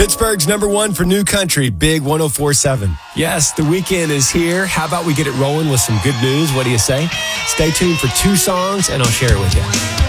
Pittsburgh's number one for new country, Big 104.7. Yes, the weekend is here. How about we get it rolling with some good news? What do you say? Stay tuned for 2 songs, and I'll share it with you.